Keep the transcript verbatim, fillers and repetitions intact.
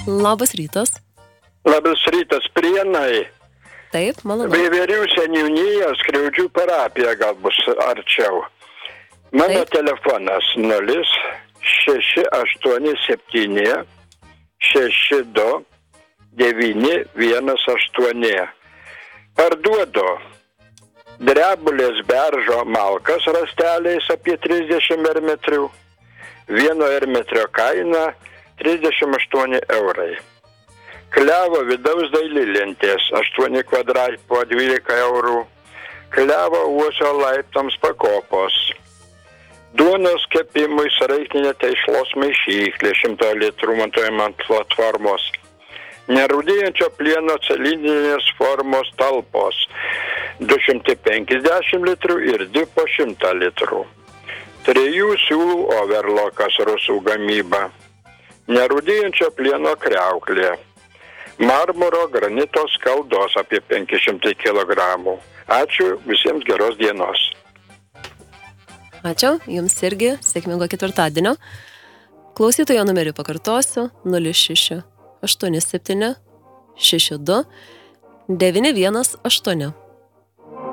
Labas rytas. Labas rytas, Prienai. Taip, malonu. Veiverių seniūnija, Skriaudžių parapija gal bus arčiau. Mano Taip. telefonas nulis šeši aštuoni septyni šeši du devyni vienas aštuoni. Parduodu drebulės beržo malkas rasteliais apie trisdešimt ermetrių. Vieno ermetrio kaina trisdešimt aštuoni eurai. Klevo vidaus dailylentės aštuoni kvadratai po dvylika eurų. Klevo uosio laiptams pakopos. Duonos kepimui sraigtinė tešlos maišyklė šimto litrų montuojama ant platformos. Nerūdijančio plieno cilindrinės formos talpos du šimtai penkiasdešimt litrų ir du po šimtą litrų. Trijų siūlų overlokas rusų gamyba. Nerūdijančio plieno kriauklė. Marmuro granito skaldos apie penki šimtai kilogramų. Ačiū, visiems geros dienos. Ačiū, jums irgi sėkmingo ketvirtadienio. Klausytojo numerį pakartosiu nulis šeši aštuoni septyni šeši du devyni vienas aštuoni.